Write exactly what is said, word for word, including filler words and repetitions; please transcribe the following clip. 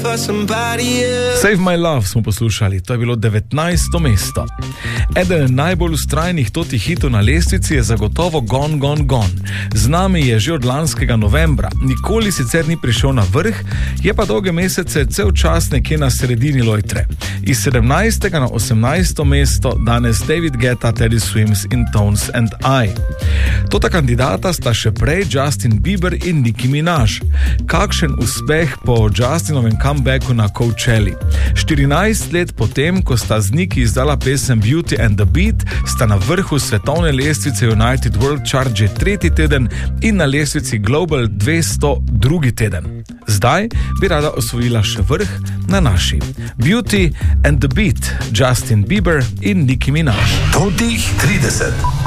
Save My Love smo poslušali, to je bilo devetnajsto mesto. Eden najbolj ustrajnih totih hitov na lestvici je zagotovo Gone, Gone, Gone. Z nami je že od lanskega novembra, nikoli sicer ni prišel na vrh, je pa dolge mesece cel čas nekje na sredini lojtre. Iz sedemnajstega na osemnajsto mesto danes David Guetta, Teddy Swims in Tones and I. Tota kandidata sta še prej Justin Bieber in Nicki Minaj. Kakšen uspeh po Justinovem comebacku na Coachelli. štirinajst let potem, ko sta z Nicki izdala pesem Beauty and the Beat, sta na vrhu svetovne lestvice United World Chart že tretji teden in na lestvici Global dvesto drugi teden. Zdaj bi rada osvojila še vrh na naši. Beauty and the Beat, Justin Bieber in Nicki Minaj. Totih trideset.